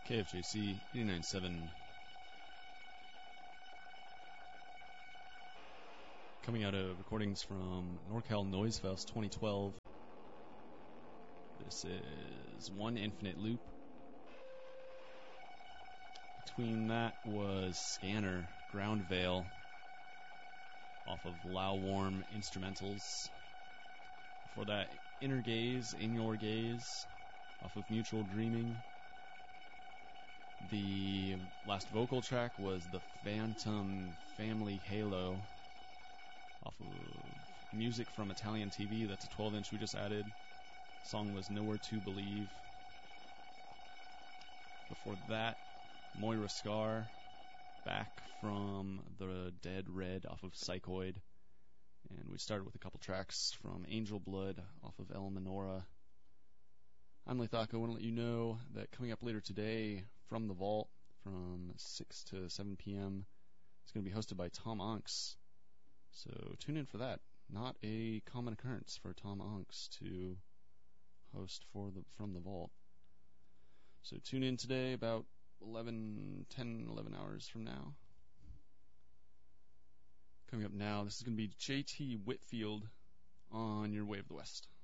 KFJC 89.7. Coming out of recordings from NorCal Noise Fest 2012. This is One Infinite Loop. Between that was Scanner, Ground Veil, off of Lao Warm Instrumentals. Before that, Inner Gaze, In Your Gaze, off of Mutual Dreaming. The last vocal track was The Phantom Family Halo, off of Music from Italian TV. That's a 12-inch we just added. The song was Nowhere to Believe. Before that, Moira Scar, back from The Dead Red off of Psychoid. And we started with a couple tracks from Angel Blood off of El Menora. I'm Lathaco. I want to let you know that coming up later today from the Vault from 6 to 7 p.m. it's going to be hosted by Tom Onks. So tune in for that. Not a common occurrence for Tom Onks to host from the Vault. So tune in today about 11 hours from now. Coming up now, this is going to be JT Whitfield on Your Way of the West.